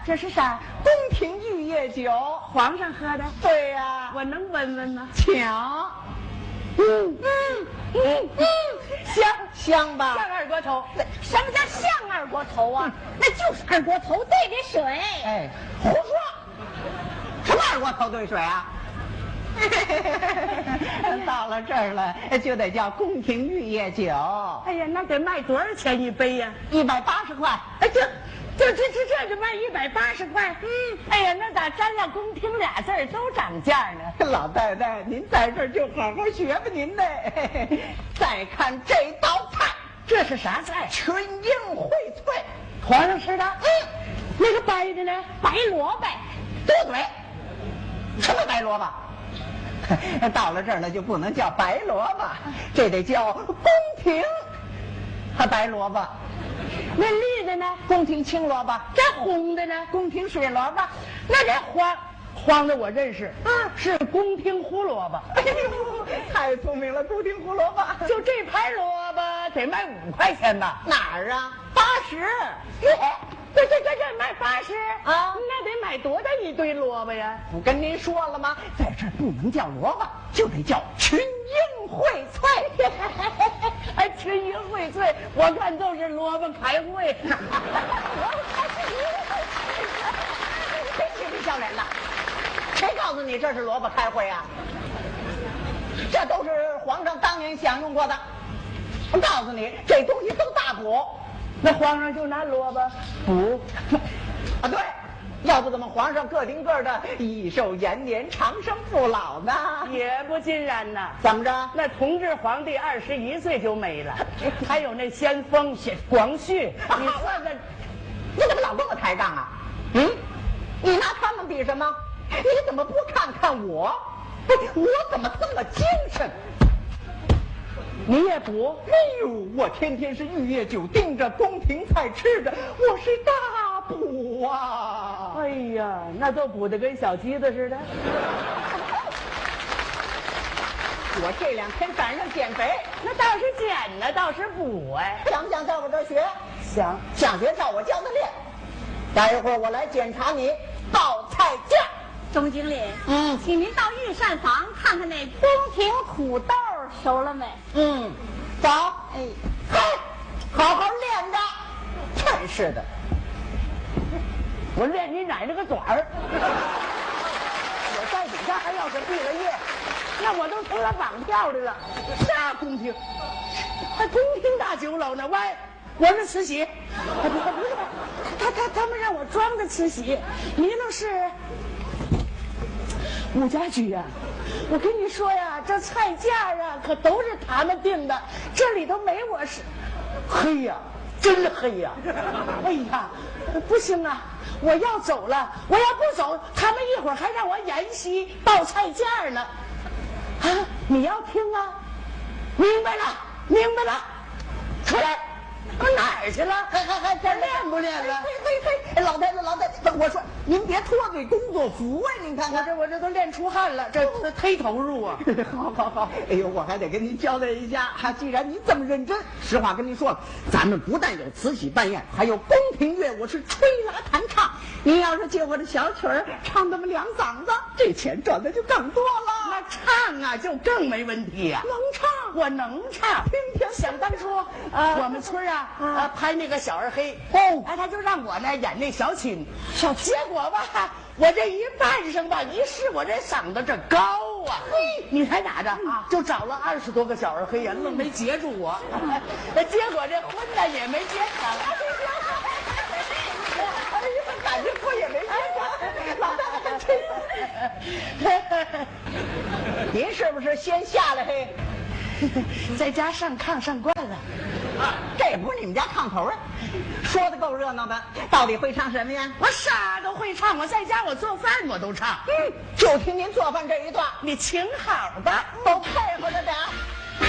这是啥？ 宫廷玉液酒， 皇上喝的。 对呀， 我能闻闻吗？ 抢。香吧？ 像二锅头。 什么叫像二锅头啊？那就是二锅头兑的水。 哎，胡说！什么二锅头兑水啊？到了这儿了，就得叫宫廷玉液酒。 哎呀，那得卖多少钱一杯呀 ？180块。 哎，这就卖180块。哎呀，那咋沾了宫廷俩字都涨价呢？ 老太太，您在这儿就好好学吧您的。再看这道菜， 这是啥菜？ 群英荟萃， 皇上吃的。那个白的呢？ 白萝卜。 多嘴。什么白萝卜？到了这儿了就不能叫白萝卜，这得叫宫廷白萝卜。 那绿的呢？ 宫廷青萝卜。 这红的呢？ 宫廷水萝卜。 那这黄的我认识，是宫廷胡萝卜。 哎呦，太聪明了，宫廷胡萝卜。 就这盘萝卜得卖5块钱吧？ 哪儿啊？80。 这卖80 啊？ 那得买多大一堆萝卜呀？ 不跟您说了吗？在这儿不能叫萝卜，就得叫群英荟萃。 哎，群英荟萃，我看都是萝卜开会。 谁气不笑脸的？谁告诉你这是萝卜开会啊？这都是皇上当年享用过的。我告诉你，这东西都大补。 那皇上就拿萝卜补啊？对，要不怎么皇上个顶个的益寿延年、长生不老呢？ 也不尽然呐。 怎么着？ 那同治皇帝21岁就没了，还有那先锋广旭，你算算， 你怎么老跟我抬杠啊？你拿他们比什么？你怎么不看看我？我怎么这么精神？ 你也补？ 哎呦，我天天是玉液酒盯着，宫廷菜吃着，我是大补啊！ 哎呀，那都补得跟小鸡子似的。 我这2天赶上减肥， 那倒是减呢，倒是补哎。 想不想在我这儿学？ 想学照我教的练。待一会儿我来检查你报菜价。 钟经理，请您到御膳房看看那宫廷土豆熟了没？ 走。好好练着。真是的， 我练你奶奶个短儿！我在底下还要是毕了业，那我都成了绑票的了。啥宫廷？还宫廷大酒楼呢？喂，我是慈禧。不是，他们让我装着慈禧，你那是武家驹呀。我跟你说呀，这菜价啊可都是他们定的，这里头没我是。黑呀，真黑呀！哎呀，不行啊，我要走了，我要不走，他们一会儿还让我沿袭报菜价呢。啊，你要听啊？明白了，出来。我哪儿去了？还练不练了？ 嘿，老太太，我说您别脱这工作服啊！您看看， 我这都练出汗了，这忒投入啊！ 好，哎呦，我还得跟您交代一下，既然您这么认真，实话跟您说了，咱们不但有慈禧扮演，还有宫廷乐，我是吹拉弹唱。您要是借我这小曲儿唱那么2嗓子，这钱赚的就更多了。 那唱啊，就更没问题呀。 能唱， 我能唱。想当初我们村拍那个小二黑他就让我呢演那小青，结果吧，我这一扮上吧，一试我这嗓子这高啊，你猜咋着？就找了20多个小二黑人，愣没截住我。结果这婚呢也没结成。 哎呀，感情婚也没结成，老大真。您是不是先下来嘿？ 在家上炕上惯了。 这不是你们家炕头啊？说的够热闹的，到底会唱什么呀？ 我啥都会唱，我在家我做饭我都唱。 就听您做饭这一段， 你请好吧， 都配合着点。